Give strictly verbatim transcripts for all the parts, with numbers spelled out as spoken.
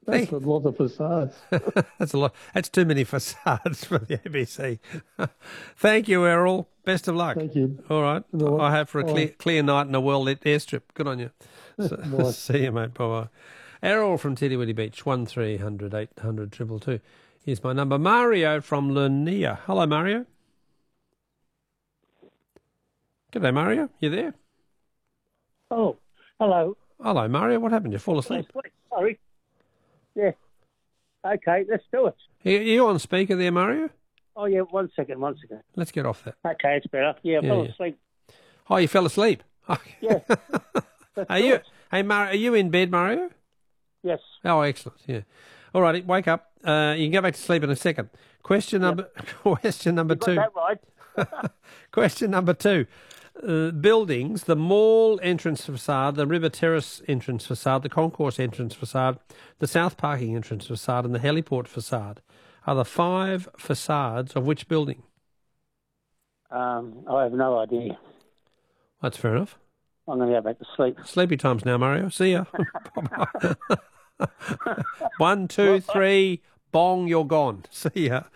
That's a lot of facades. That's a lot. That's too many facades for the A B C. Thank you, Errol. Best of luck. Thank you. All right. No, I hope for a bye. clear, clear night and a well-lit airstrip. Good on you. So, see you, mate. Bye-bye. Errol from Tiddy Beach, one three hundred eight hundred two two two. Here's my number. Mario from Lania. Hello, Mario. G'day, Mario. You there? Oh, hello. Hello, Mario. What happened? You fall asleep? Sorry. Yeah. Okay, let's do it. Are you on speaker there, Mario? Oh, yeah, one second, one second. Let's get off that. Okay, it's better. Yeah, I Yeah, fell yeah. asleep. Oh, you fell asleep? Okay. Yeah. Let's Are do you? it. Hey, Mario, are you in bed, Mario? Yes. Oh, excellent. Yeah. All righty, wake up. Uh, you can go back to sleep in a second. Question number. Question number You got two. that right. Question number two. Uh, buildings, the mall entrance facade, the river terrace entrance facade, the concourse entrance facade, the south parking entrance facade, and the heliport facade are the five facades of which building? Um, I have no idea. That's fair enough. I'm going to go back to sleep. Sleepy times now, Mario. See ya. One, two, three, bong, you're gone. See ya.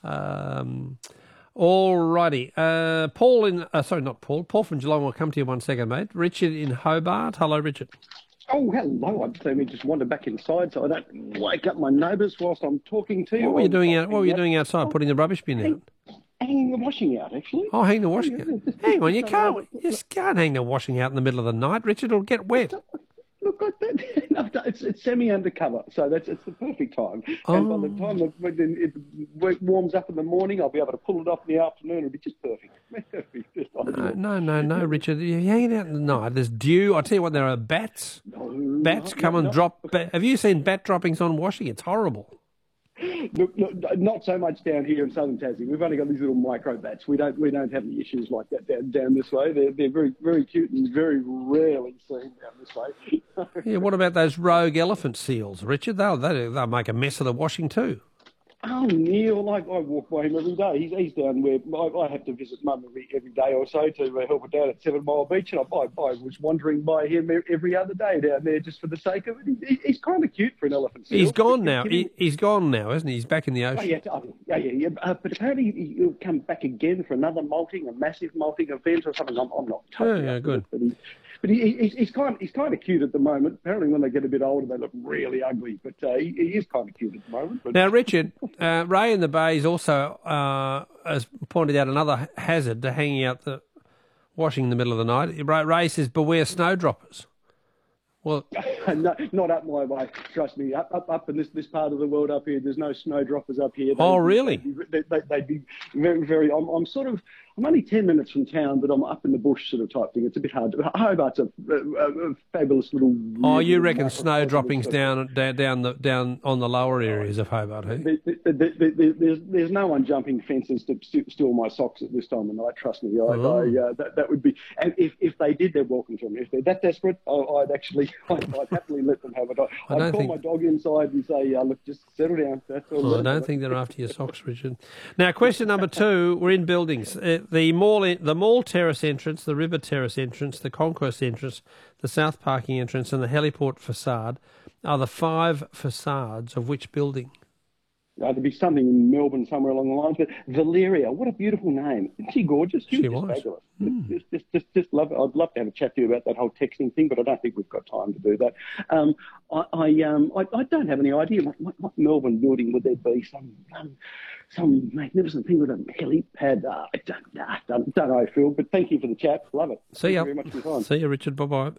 Um, all righty. Uh, Paul in, uh, sorry, not Paul. Paul from Geelong will come to you one second, mate. Richard in Hobart. Hello, Richard. Oh, hello. I'm saying we just wander back inside so I don't wake up my neighbours whilst I'm talking to you. What were you I'm doing out? What were you out- doing outside? Putting the rubbish bin out? Hanging the washing out, actually. Oh, hang the washing out. Hang on, you can't. You just can't hang the washing out in the middle of the night, Richard. It'll get wet. Look at that. No, no, it's, it's semi-undercover, so that's it's the perfect time. Oh. And by the time the, when it it warms up in the morning, I'll be able to pull it off in the afternoon. It'll be just perfect. It'll be just No, ideal. no, no, no, Richard. You're hanging out in the night. There's dew. I tell you what, there are bats. No, Bats no, come and no. drop. Ba- Have you seen bat droppings on washing? It's horrible. Look, look, not so much down here in southern Tassie. We've only got these little micro bats. We don't we don't have any issues like that down down this way. They're they're very very cute and very rarely seen down this way. Yeah. What about those rogue elephant seals, Richard? They'll they'll, they'll make a mess of the washing too. Oh, Neil, I, I walk by him every day. He's, he's down where I, I have to visit Mum every, every day or so to uh, help her down at Seven Mile Beach, and I, I, I was wandering by him every other day down there just for the sake of it. He, he's kind of cute for an elephant seal. He's gone Can- now. can He, he's gone now, isn't he? He's back in the Oh, ocean. yeah, oh, yeah, yeah, yeah. Uh, but apparently he- he'll come back again for another molting, a massive molting event or something. I'm, I'm not totally Yeah, yeah, up with good. it, but, he, but he, he's, he's kind he's kind of cute at the moment. Apparently when they get a bit older, they look really ugly, but uh, he, he is kind of cute at the moment. But Now, Richard, uh, Ray in the Bay is also uh, has pointed out another hazard to hanging out the washing in the middle of the night. Ray, Ray says, beware snowdroppers. Well, no, not up my way. Trust me. Up, up, up in this, this part of the world up here, there's no snowdroppers up here. They'd Oh, be- really? They'd be, they, they, they'd be very, very. I'm, I'm sort of. I'm only ten minutes from town, but I'm up in the bush sort of type thing. It's a bit hard. Hobart's a, a, a fabulous little. oh, you little reckon microcosm snow of droppings stuff. down, down, down the down on the lower areas of Hobart? Eh? There, there, there, there, there's, there's no one jumping fences to st- steal my socks at this time of night. Trust me, I, Oh. I, uh, that, that would be. And if, if they did, they're welcome to me. If they're that desperate, I, I'd actually, I'd, I'd happily let them have it. I, I I'd don't call think- my dog inside and say, uh, "Look, just settle down." That's all. Oh, I don't think they're after your socks, Richard. Now, question number two. We're in buildings. Uh, the mall, the mall terrace entrance, the river terrace entrance, the concourse entrance, the south parking entrance, and the heliport facade are the five facades of which building? Uh, there'd be something in Melbourne somewhere along the lines, but Valeria, what a beautiful name! Isn't she gorgeous? She was. was. Fabulous. Just, just, just, just love it. I'd love to have a chat to you about that whole texting thing, but I don't think we've got time to do that. Um, I, I, um, I, I don't have any idea what, what, what Melbourne building would there be? Some, um, some magnificent thing with a helipad. Uh, I don't, uh, don't, don't know, Phil. But thank you for the chat. Love it. See Thank ya. you very much for your time. See you, Richard. Bye-bye.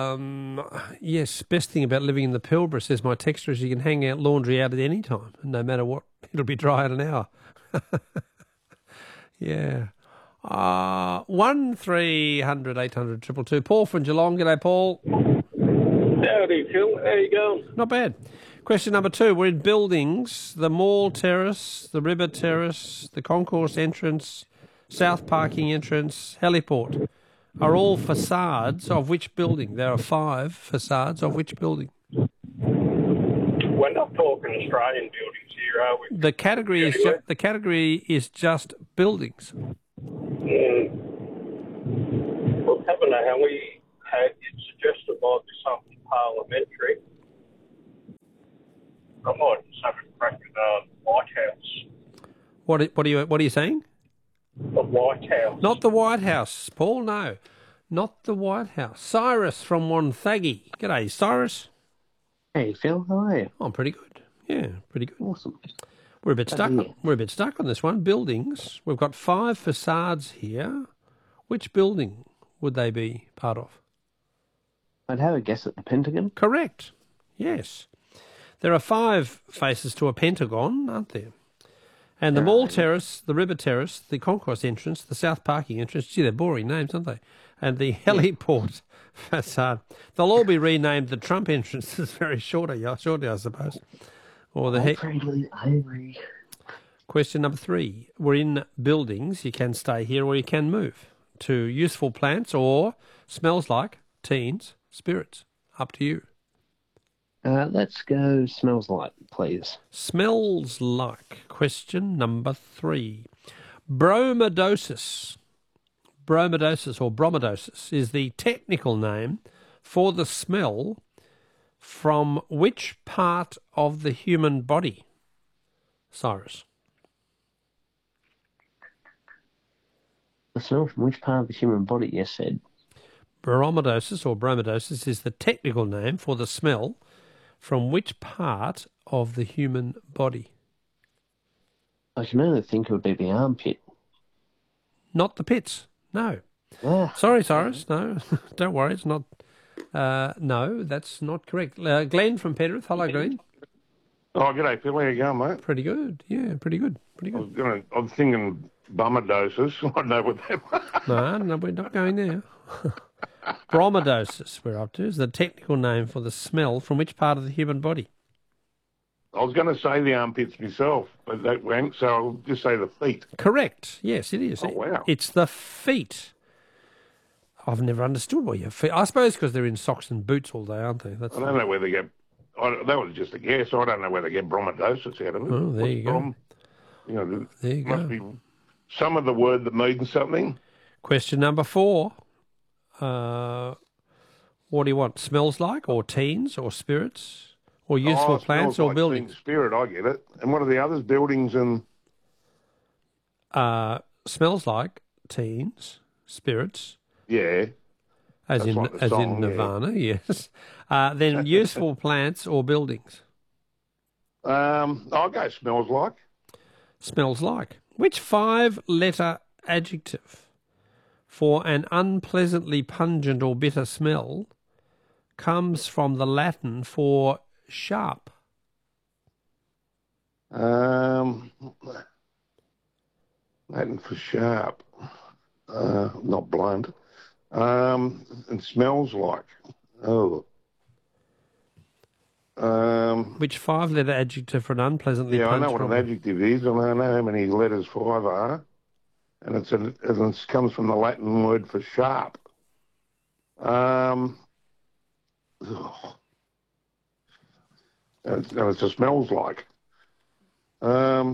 Um, yes, best thing about living in the Pilbara, says my texter, is you can hang out laundry out at any time, and no matter what, it'll be dry in an hour. Yeah. Uh, one three hundred eight hundred triple two. Paul from Geelong. G'day, Paul. Howdy, Phil. How you going? Not bad. Question number two. We're in buildings. The mall terrace, the river terrace, the concourse entrance, south parking entrance, heliport are all facades of which building? There are five facades of which building? We're not talking Australian buildings here, are we? The category is ju- the category is just buildings. Mm. Well, haven't I? And we had it suggested might be something parliamentary. I might just have a crack at uh, the White House. What, what, are you, what are you saying? The White House. Not the White House, Paul, no. Not the White House. Cyrus from Wonthaggi. G'day, Cyrus. Hey, Phil, how are you? Oh, I'm pretty good. Yeah, pretty good. Awesome. We're a bit Glad stuck. to hear. We're a bit stuck on this one. Buildings. We've got five facades here. Which building would they be part of? I'd have a guess at the Pentagon. Correct. Yes. There are five faces to a pentagon, aren't there? And the There Mall are. Terrace, the River Terrace, the Concourse entrance, the South Parking entrance. Gee, they're boring names, aren't they? And the Heliport facade. They'll all be renamed the Trump entrance. It's very shortly, shortly, I suppose. Or the I he- agree. I agree. Question number three. We're in buildings. You can stay here or you can move to useful plants or smells like teens, spirits. Up to you. Uh, let's go smells like, please. Smells like. Question number three. Bromodosis. Bromodosis or bromodosis is the technical name for the smell from which part of the human body? Cyrus. The smell from which part of the human body, you said? Bromodosis or bromodosis is the technical name for the smell from which part of the human body? I can only think it would be the armpit. Not the pits. No. Ah, Sorry, Cyrus. No, don't worry. It's not. Uh, no, that's not correct. Uh, Glenn from Penrith. Hello, Glenn. Oh, g'day, Phil. How you going, mate? Pretty good. Yeah, pretty good. Pretty I was good. gonna. I was thinking bummer doses. I don't know what that. No, no, we're not going there. Bromodosis, we're up to, is the technical name for the smell from which part of the human body? I was going to say the armpits myself, but that went. So I'll just say the feet. Correct. Yes, it is. Oh, wow. It's the feet. I've never understood why your feet. I suppose because they're in socks and boots all day, aren't they? That's I don't know where they get. I, that was just a guess. I don't know where they get bromodosis out of it. Oh, there you go. Brom- you know, There you must go. be some of the word that means something. Question number four. Uh, what do you want? Smells like, or teens, or spirits, or useful oh, it plants, smells or like buildings? Teen Spirit, I get it. And what are the others? Buildings and Uh, smells like teens, spirits, yeah. as That's in like the as song, in yeah. Nirvana, yes. Uh, then useful plants or buildings. Um, I'll go smells like. Smells like. Which five-letter adjective for an unpleasantly pungent or bitter smell comes from the Latin for sharp? Um, Latin for sharp, uh, not blunt. Um, and smells like. Oh. Um, Which five-letter adjective for an unpleasantly yeah, I pungent know what or an adjective is, and I know how many letters five are, and it's a, and it comes from the Latin word for sharp. Um, ugh. and it's, and it's a smells like. Um,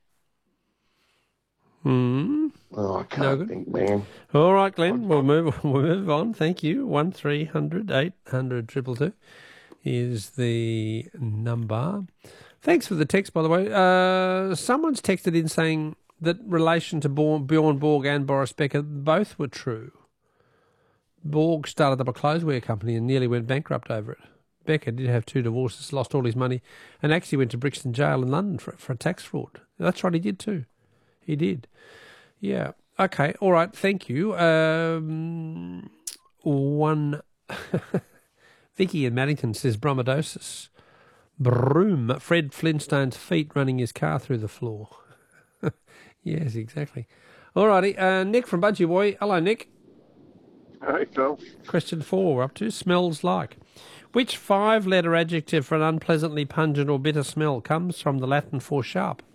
Hmm. oh, I No can't good. think, man. All right, Glenn, we'll move we'll move on. Thank you. One three hundred eight hundred triple two is the number. Thanks for the text, by the way. Uh, someone's texted in saying that relation to Bjorn Bjorn Borg and Boris Becker both were true. Borg started up a clotheswear company and nearly went bankrupt over it. Becker did have two divorces, lost all his money, and actually went to Brixton Jail in London for for a tax fraud. That's right, he did too. He did. Yeah. Okay. All right. Thank you. Um, one. Vicky in Maddington says bromodosis. Broom. Fred Flintstone's feet running his car through the floor. Yes, exactly. All righty. Uh, Nick from Budgie Boy. Hello, Nick. Hey, Phil. Question four. We're up to smells like. Which five-letter adjective for an unpleasantly pungent or bitter smell comes from the Latin for sharp?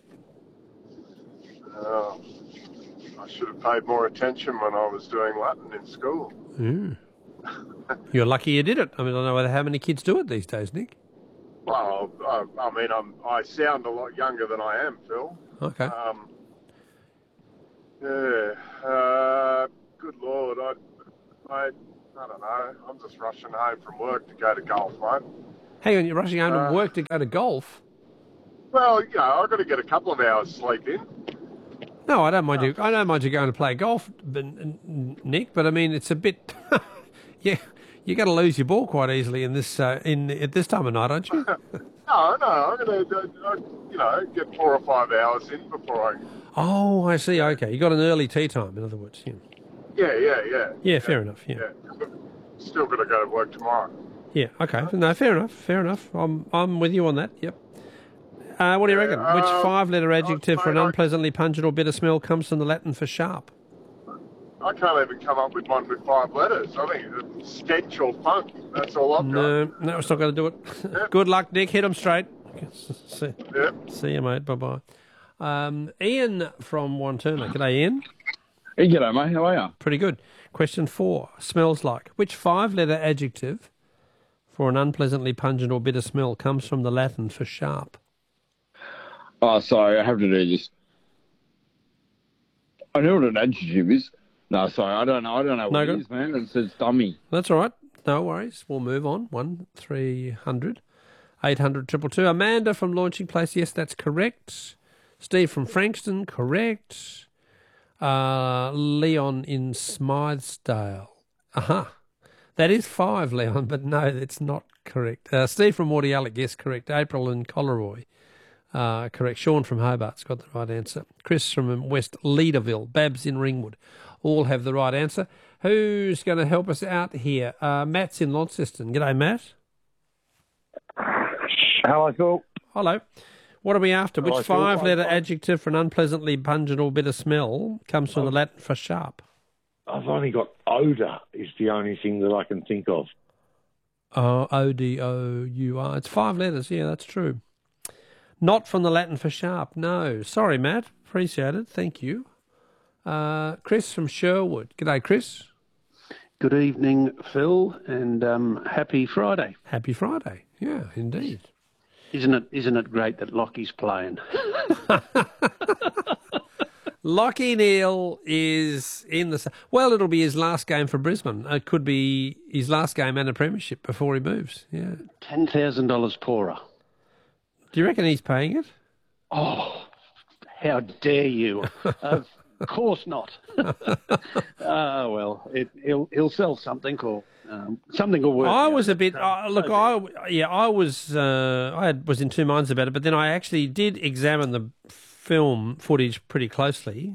Uh, I should have paid more attention when I was doing Latin in school. Mm. You're lucky you did it. I mean, I don't know how many kids do it these days, Nick. Well, I, I mean, I'm, I sound a lot younger than I am, Phil. Okay. Um, yeah. Uh, good Lord, I, I, I don't know. I'm just rushing home from work to go to golf, mate. Hang on, you're rushing home Uh, to work to go to golf? Well, you know, I've got to get a couple of hours sleep in. No, I don't mind you. I don't mind you going to play golf, but, Nick. But I mean, it's a bit. yeah, you got to lose your ball quite easily in this uh, in at this time of night, aren't you? no, no, I'm going to, uh, you know, get four or five hours in before I. Oh, I see. Okay, you got an early tea time, in other words. Yeah. Yeah, yeah, yeah. Yeah, fair enough. Yeah. yeah. Still got to go to work tomorrow. Yeah. Okay. No, fair enough. Fair enough. I'm I'm with you on that. Yep. Uh, what do you reckon? Yeah, Which um, five-letter adjective for an mate, I- unpleasantly pungent or bitter smell comes from the Latin for sharp? I can't even come up with one with five letters. I think it's stench or funk. That's all I've got. No, no, it's not going to do it. Yep. Good luck, Nick. Hit 'em straight. See, Yep. see you, mate. Bye-bye. Um, Ian from Wanturna. G'day, Ian. Hey, g'day, mate. How are you? Pretty good. Question four. Smells like. Which five-letter adjective for an unpleasantly pungent or bitter smell comes from the Latin for sharp? Oh, sorry, I have to do this. I know what an adjective is. No, sorry, I don't know. I don't know No what good. it is, man. It says dummy. That's all right. No worries. We'll move on. One, three hundred, eight hundred, triple two. Amanda from Launching Place. Yes, that's correct. Steve from Frankston. Correct. Uh, Leon in Smythesdale. Aha. That is five, Leon, but no, that's not correct. Uh, Steve from Mordialloc. Yes, correct. April in Collaroy. Uh, correct. Sean from Hobart's got the right answer. Chris from West Leaderville. Babs in Ringwood. All have the right answer. Who's going to help us out here? Uh, Matt's in Launceston. G'day, Matt. Hello, Phil. Hello. What are we after? Hello, Which Phil. five-letter Fine, fine. adjective for an unpleasantly pungent or bitter smell comes from the Latin for sharp? I've only got odour is the only thing that I can think of. Oh, O D O U R. It's five letters. Yeah, that's true. Not from the Latin for sharp. No. Sorry, Matt. Appreciate it. Thank you. Uh, Chris from Sherwood. G'day, Chris. Good evening, Phil, and um, happy Friday. Happy Friday. Yeah, indeed. Isn't it? Isn't it great that Lockie's playing? Lockie Neal is in the... Well, it'll be his last game for Brisbane. It could be his last game and a premiership before he moves. Yeah. Ten thousand dollars poorer. Do you reckon he's paying it? Oh, how dare you! Of course not. Ah, well, it, he'll he'll sell something or um, something will work. I out. was a bit... Uh, look, I yeah, I was uh, I had, was in two minds about it, but then I actually did examine the film footage pretty closely.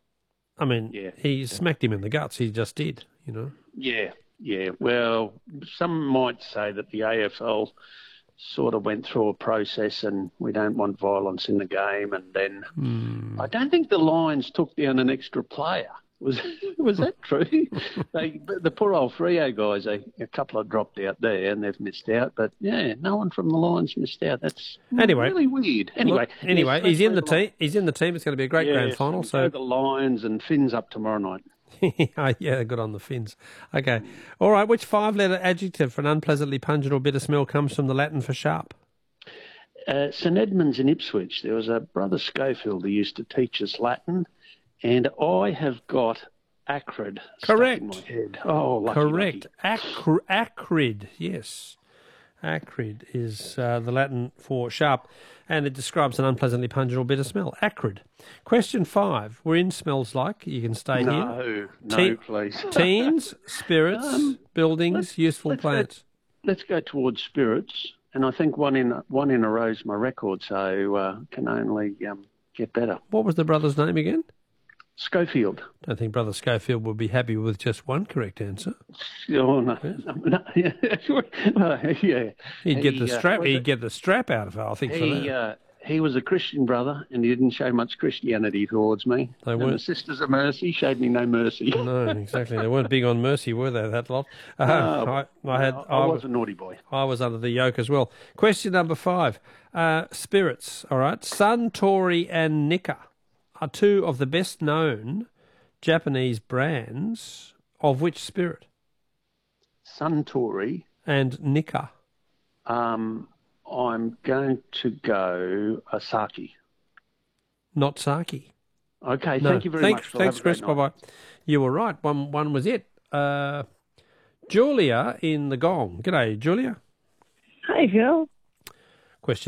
I mean, Yeah. he smacked him in the guts. He just did, you know. Yeah, yeah. Well, some might say that the A F L sort of went through a process and we don't want violence in the game. And then Hmm. I don't think the Lions took down an extra player. Was was that true? they, the poor old Freo guys, a, a couple have dropped out there and they've missed out. But, yeah, no one from the Lions missed out. That's Anyway. really weird. Anyway, Look, anyway, yes, he's in the let's move team. He's in the team. It's going to be a great on. grand Yes, final. and So go the Lions and Finns up tomorrow night. yeah, good on the Finns. Okay. All right. Which five-letter adjective for an unpleasantly pungent or bitter smell comes from the Latin for sharp? Uh, St Edmunds in Ipswich, there was a brother Schofield who used to teach us Latin, and I have got acrid Correct. stuck in my head. Oh, lucky, Correct. lucky. Acr- acrid. Yes. Acrid is uh, the Latin for sharp, and it describes an unpleasantly pungent or bitter smell. Acrid. Question five. We're in smells like. You can stay here. No, no, Te- please. Teens, spirits, Um, buildings, let's- useful let's go- plants. Let's go towards spirits, and I think one in one in a row is my record, so uh, can only um, get better. What was the brother's name again? Schofield. Don't think Brother Schofield would be happy with just one correct answer. Oh, no. no yeah, sure. Uh, yeah. He'd get the He, uh, strap. was He'd it- get the strap out of her. I think for He, that. uh, he was a Christian brother, and he didn't show much Christianity towards me. They and weren't- the Sisters of Mercy showed me no mercy. No, exactly. They weren't big on mercy, were they? That lot. Uh, No, I, I had. I, I, was a naughty boy. I was under the yoke as well. Question number five. Uh, spirits. All right. Suntory and Nikka are two of the best known Japanese brands of which spirit? Suntory. And Nikka. Um, I'm going to go Asaki. Not sake. Okay, No. thank you very thanks, much. Phil. Thanks, Have a great Chris. Bye night. bye. You were right. One one was it. Uh, Julia in the Gong. G'day, Julia. Hi, Phil. Question